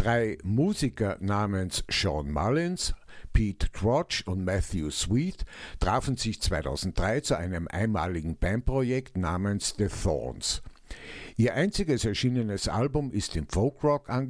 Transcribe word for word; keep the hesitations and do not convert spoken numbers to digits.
Drei Musiker namens Sean Mullins, Pete Trotsch und Matthew Sweet trafen sich zweitausenddrei zu einem einmaligen Bandprojekt namens The Thorns. Ihr einziges erschienenes Album ist im Folkrock angesiedelt